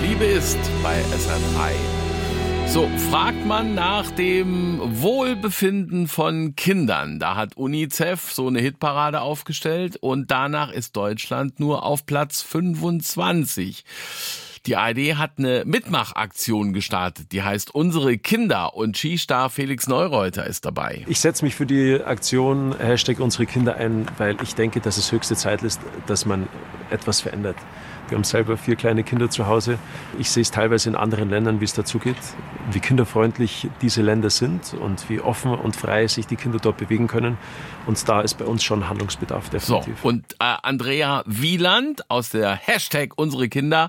Liebe ist bei SR3. So, fragt man nach dem Wohlbefinden von Kindern. Da hat UNICEF so eine Hitparade aufgestellt und danach ist Deutschland nur auf Platz 25. Die ARD hat eine Mitmachaktion gestartet, die heißt Unsere Kinder, und Skistar Felix Neureuter ist dabei. Ich setze mich für die Aktion #Unsere Kinder ein, weil ich denke, dass es höchste Zeit ist, dass man etwas verändert. Wir haben selber 4 kleine Kinder zu Hause. Ich sehe es teilweise in anderen Ländern, wie es dazu geht, wie kinderfreundlich diese Länder sind und wie offen und frei sich die Kinder dort bewegen können. Und da ist bei uns schon Handlungsbedarf, definitiv. So, und Andrea Wieland aus der #Unsere Kinder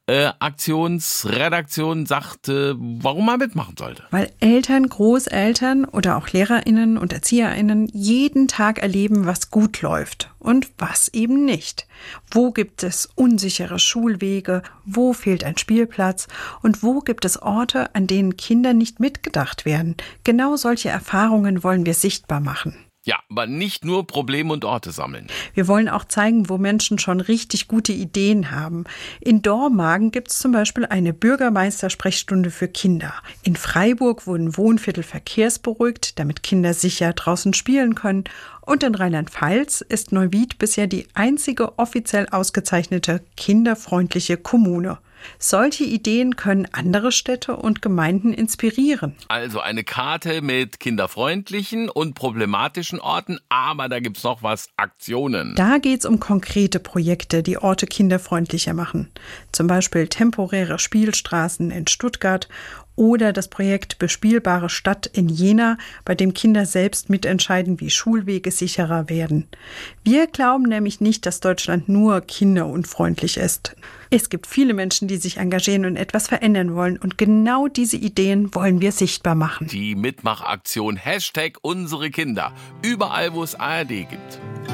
Aktionsredaktion sagte, warum man mitmachen sollte. Weil Eltern, Großeltern oder auch LehrerInnen und ErzieherInnen jeden Tag erleben, was gut läuft und was eben nicht. Wo gibt es unsichere Schulwege, wo fehlt ein Spielplatz und wo gibt es Orte, an denen Kinder nicht mitgedacht werden. Genau solche Erfahrungen wollen wir sichtbar machen. Ja, aber nicht nur Probleme und Orte sammeln. Wir wollen auch zeigen, wo Menschen schon richtig gute Ideen haben. In Dormagen gibt es zum Beispiel eine Bürgermeistersprechstunde für Kinder. In Freiburg wurden Wohnviertel verkehrsberuhigt, damit Kinder sicher draußen spielen können. Und in Rheinland-Pfalz ist Neuwied bisher die einzige offiziell ausgezeichnete kinderfreundliche Kommune. Solche Ideen können andere Städte und Gemeinden inspirieren. Also eine Karte mit kinderfreundlichen und problematischen Orten, aber da gibt's noch was, Aktionen. Da geht's um konkrete Projekte, die Orte kinderfreundlicher machen. Zum Beispiel temporäre Spielstraßen in Stuttgart oder das Projekt Bespielbare Stadt in Jena, bei dem Kinder selbst mitentscheiden, wie Schulwege sicherer werden. Wir glauben nämlich nicht, dass Deutschland nur kinderunfreundlich ist. Es gibt viele Menschen, die sich engagieren und etwas verändern wollen. Und genau diese Ideen wollen wir sichtbar machen. Die Mitmachaktion #Unsere Kinder. Überall, wo es ARD gibt.